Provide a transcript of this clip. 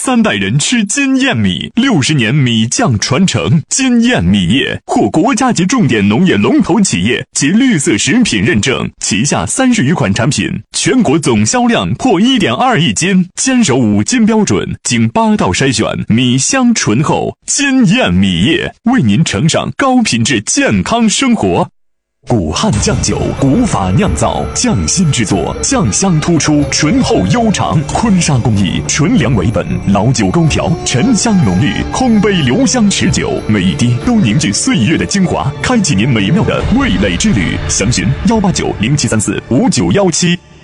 3代人吃金燕米，60年米酱传承。金燕米业获国家级重点农业龙头企业及绿色食品认证，旗下30余款产品，全国总销量破1.2亿斤，坚守5金标准，经8道筛选，米香醇厚。金燕米业为您呈上高品质健康生活。古汉酱酒，古法酿造，匠心制作，酱香突出，醇厚悠长。坤沙工艺，纯粮为本，老酒勾调，沉香浓郁，空杯留香持久，每一滴都凝聚岁月的精华，开启您美妙的味蕾之旅。详询18907345917。